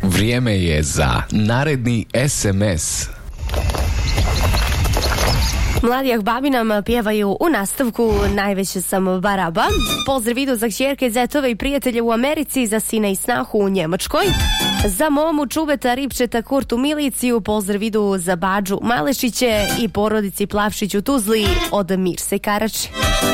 Vrijeme je za naredni SMS. Mladi Ahbabi nam pjevaju u nastavku Najveće sam baraba. Pozdrav idu za kćerke, zetove i prijatelje u Americi, za sina i snahu u Njemačkoj. Za momu Čubeta, Ripčeta, Kurtu, Miliciju. Pozdrav idu za Bađu Malešiće i porodici Plavšić u Tuzli od Mirse Karači.